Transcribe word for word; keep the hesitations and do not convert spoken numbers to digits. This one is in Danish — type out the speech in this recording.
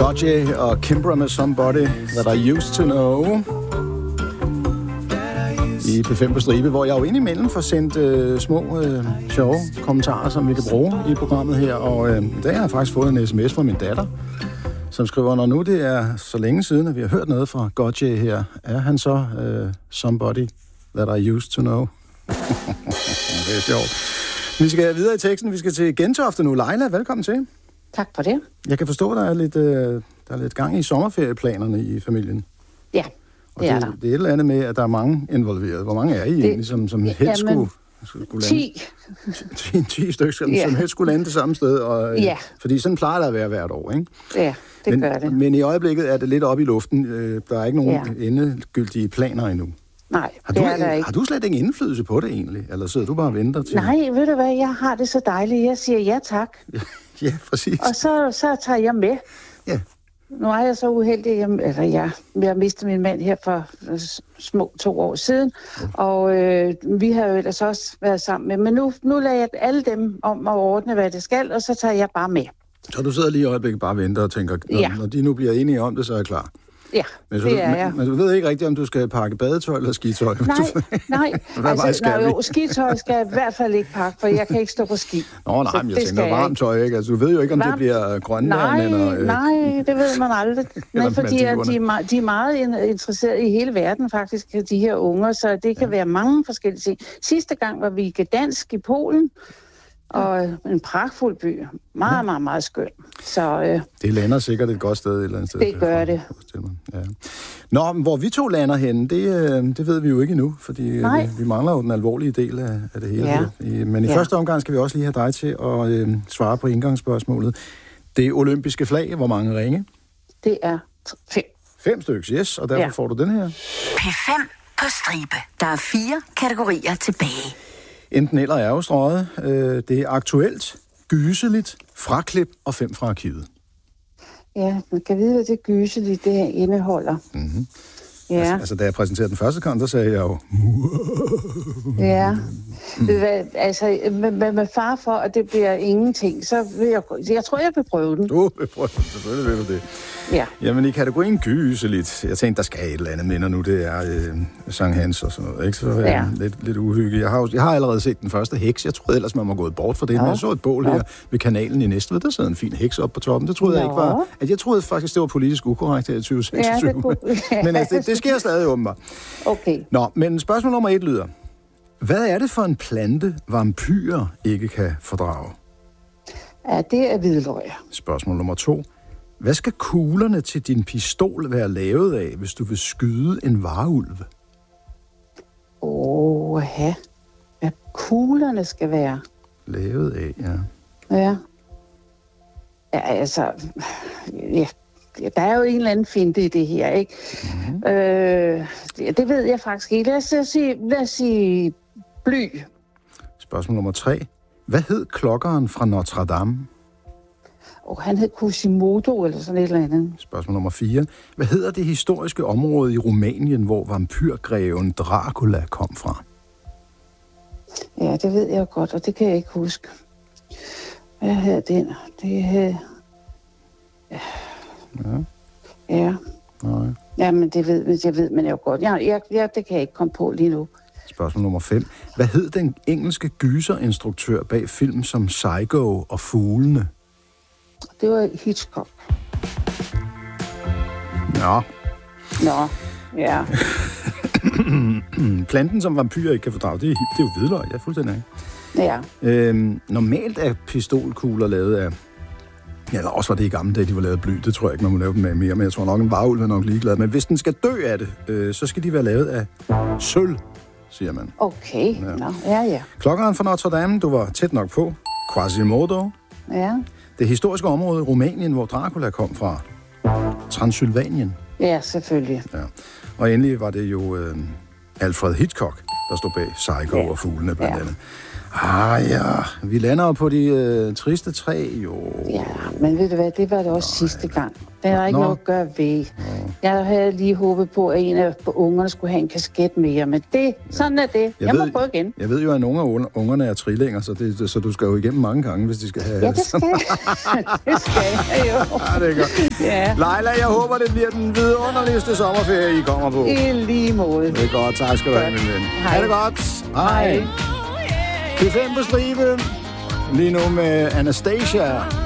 Gotye og Kimbra med Somebody That I Used To Know i P fem på stribe, hvor jeg jo indimellem får sendt øh, små, øh, sjove kommentarer, som vi kan bruge i programmet her. Og øh, i dag har jeg faktisk fået en sms fra min datter, som skriver, når nu det er så længe siden, at vi har hørt noget fra Gotye her, er han så øh, Somebody That I Used To Know? Det er sjovt. Vi skal videre i teksten. Vi skal til Gentofte nu. Leila, velkommen til. Tak for det. Jeg kan forstå, at der er lidt, øh, der er lidt gang i sommerferieplanerne i familien. Ja, og det er det, der. det er et eller andet med, at der er mange involveret. Hvor mange er I det, egentlig, som, som helst jamen, skulle, skulle lande? ti. ti, ti stykker, som, ja. som helst skulle lande det samme sted. Og, ja. Fordi sådan plejer det at være hvert år, ikke? Ja, det men, gør det. Men i øjeblikket er det lidt op i luften. Der er ikke nogen ja. endegyldige planer endnu. Nej, har det du, er der ikke. Har du slet ikke indflydelse på det egentlig? Eller sidder du bare og venter til? Nej, ved du hvad, jeg har det så dejligt. Jeg siger ja tak. Ja, præcis. Og så, så tager jeg med. Ja. Nu er jeg så uheldig, jeg, eller jeg, jeg har mistet min mand her for små to år siden. Okay. Og øh, vi har jo ellers også været sammen med. Men nu, nu lader jeg alle dem om at ordne, hvad det skal, og så tager jeg bare med. Så du sidder lige i øjeblikket bare og venter og tænker, når, ja. når de nu bliver enige om det, så er jeg klar? Ja, men, det du, er jeg. Men, men du ved ikke rigtigt, om du skal pakke badetøj eller skitøj? Nej, nej. altså, nej jo, skitøj skal jeg i hvert fald ikke pakke, for jeg kan ikke stå på ski. Nå nej, men jeg tænker varmt tøj, ikke? Altså, du ved jo ikke, om Varm... det bliver Grønland eller... Øh... Nej, det ved man aldrig. Men fordi de, er, de er meget interesserede i hele verden, faktisk, de her unger, så det kan ja. være mange forskellige ting. Sidste gang var vi i Gdansk i Polen, og en pragtfuld by. Meget, ja. meget, meget skøn. Så, øh, det lander sikkert et godt sted et eller andet sted. Det gør det. Ja. Nå, hvor vi to lander henne, det, det ved vi jo ikke endnu, fordi vi, vi mangler jo den alvorlige del af, af det hele. Ja. Men i ja. første omgang skal vi også lige have dig til at øh, svare på indgangsspørgsmålet. Det olympiske flag, hvor mange ringe? Det er fem. Fem stykker, yes, og derfor ja. får du den her. P fem på stribe. Der er fire kategorier tilbage. Enten eller er jo strøget. Øh, det er aktuelt, gyseligt, fraklip og fem fra arkivet. Ja, man kan vide, hvad det gyseligt det indeholder. Mm-hmm. Ja. Altså, altså, da jeg præsenterede den første gang, der sagde jeg jo... ja, mm. altså med, med, med far for, at det bliver ingenting, så vil jeg... Jeg tror, jeg vil prøve den. Du vil prøve den, selvfølgelig vil du det. Ja. Jamen, i kategorien gyseligt, jeg tænkte, der skal et eller andet minder nu, det er øh, Sankt Hans og sådan noget, ikke? Så er ja. lidt, lidt uhygge. Jeg har, jeg har allerede set den første heks. Jeg troede ellers, man var gået bort fra det. Ja. Jeg så et bål ja. her ved kanalen i Næstved, der sad en fin heks op på toppen. Det troede ja. jeg ikke var... At jeg troede faktisk, det var politisk ukorrekt her i tyve seksogtyve. Ja, det kunne... Men altså, det, det sker stadig åbenbart. Okay. Nå, men spørgsmål nummer et lyder. Hvad er det for en plante, vampyrer ikke kan fordrage? Ja, det er hvidløg. Spørgsmål nummer to. Hvad skal kuglerne til din pistol være lavet af, hvis du vil skyde en varulv? Åh, ja. Hvad kuglerne skal være? Lavet af, ja. Ja. Ja, altså... Ja. Der er jo en eller anden finte i det her, ikke? Mm-hmm. Øh, det, det ved jeg faktisk ikke. Lad os, lad os, sige, lad os sige bly. Spørgsmål nummer tre. Hvad hed klokkeren fra Notre Dame? Oh, han hed Quasimodo eller sådan et eller andet. Spørgsmål nummer fire. Hvad hedder det historiske område i Rumænien, hvor vampyrgreven Dracula kom fra? Ja, det ved jeg godt, og det kan jeg ikke huske. Hvad hedder den? Det hed... Ja. Ja. Ja. Nej. Jamen, det ved, jeg ved man jo godt. Ja, jeg, jeg, det kan jeg ikke komme på lige nu. Spørgsmål nummer fem. Hvad hed den engelske gyserinstruktør bag film som Psycho og Fuglene? Det var Hitchcock. Nå. Nå, ja. Planten, som vampyrer ikke kan fordrage, det er, det er jo hvidløg. Jeg er fuldstændig. Ja. Øhm, normalt er pistolkugler lavet af... Ja, eller også var det i gamle dage, de var lavet af bly. Det tror jeg ikke, man må lave dem med mere, men jeg tror nok, en varulv er nok ligeglad. Men hvis den skal dø af det, øh, så skal de være lavet af sølv, siger man. Okay, ja. Nå, ja, ja. Klokkeren fra Notre Dame, du var tæt nok på. Quasimodo. Ja. Det historiske område i Rumænien, hvor Dracula kom fra. Transylvanien. Ja, selvfølgelig. Ja. Og endelig var det jo øh, Alfred Hitchcock, der stod bag Psycho ja. og Fuglene blandt ja. andet. Ah ja, vi lander jo på de øh, triste træ, jo. Ja, men ved du hvad, det var det også Nå, sidste gang. Det er ikke Nå. noget at gøre ved. Nå. Jeg havde lige håbet på, at en af ungerne skulle have en kasket mere, men det, sådan er det. Jeg, jeg ved, må prøve igen. Jeg ved jo, at nogle af ungerne er trillinger, så, det, så du skal jo igennem mange gange, hvis de skal have... Ja, det skal det skal jeg jo. Ja, det er godt. Ja. Leila, jeg håber, det bliver den vidunderligste sommerferie, I kommer på. I lige måde. Det er godt. Tak skal du have, min ven. Hej. Ha' det godt. Hej. P fem på stribe. Lige nu med Anastasia.